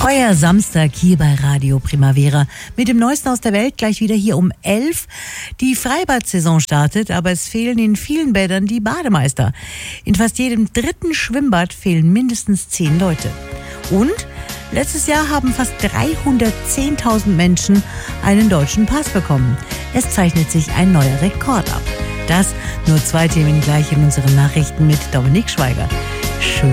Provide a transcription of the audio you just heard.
Euer Samstag hier bei Radio Primavera mit dem Neuesten aus der Welt, gleich wieder hier um 11. Die Freibad-Saison startet, aber es fehlen in vielen Bädern die Bademeister. In fast jedem dritten Schwimmbad fehlen mindestens 10 Leute. Und letztes Jahr haben fast 310.000 Menschen einen deutschen Pass bekommen. Es zeichnet sich ein neuer Rekord ab. Das nur 2 Themen gleich in unseren Nachrichten mit Dominik Schweiger. Schön.